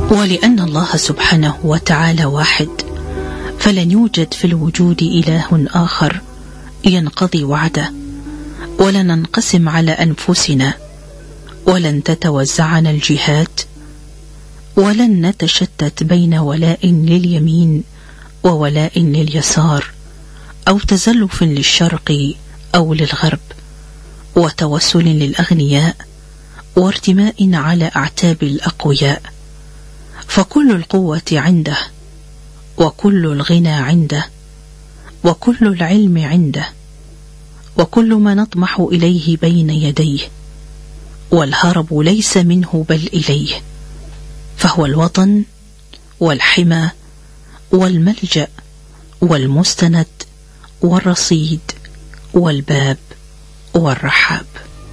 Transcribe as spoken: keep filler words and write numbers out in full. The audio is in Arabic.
ولأن الله سبحانه وتعالى واحد فلن يوجد في الوجود إله آخر ينقضي وعده، ولن ننقسم على أنفسنا، ولن تتوزعنا الجهات، ولن نتشتت بين ولاء لليمين وولاء لليسار، أو تزلف للشرق أو للغرب، وتوسل للأغنياء وارتماء على أعتاب الأقوياء. فكل القوة عنده، وكل الغنى عنده، وكل العلم عنده، وكل ما نطمح إليه بين يديه، والهرب ليس منه بل إليه، فهو الوطن والحمى والملجأ والمستند والرصيد والباب والرحاب.